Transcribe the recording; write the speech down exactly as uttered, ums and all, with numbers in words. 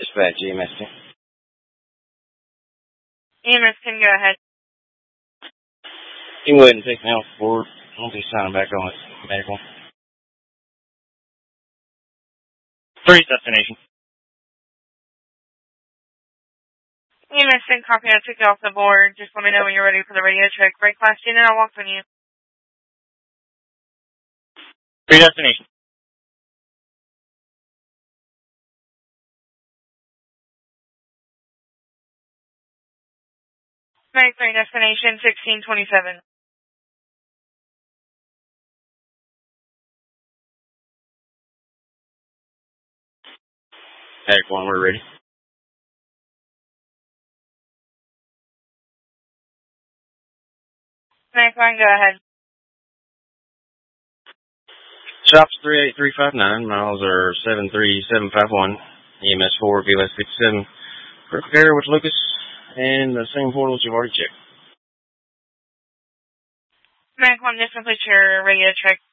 Dispatch, E M S ten. E M S ten, go ahead. You can go ahead and take me off board. I'll be signing back on it. Medical. Three destination. E M S ten, copy. I took you off the board. Just let me know when you're ready for the radio check. Break last unit, I'll walk on you. Three destination. ninety-three destination, sixteen twenty-seven. Medical one, we're ready. ninety-one, go ahead. Shops three eight three five nine, miles are seven three seven five one, E M S four, V L S fifty-seven. Perfect area with Lucas, and the same portals you've already checked. ninety-one, just complete your radio check.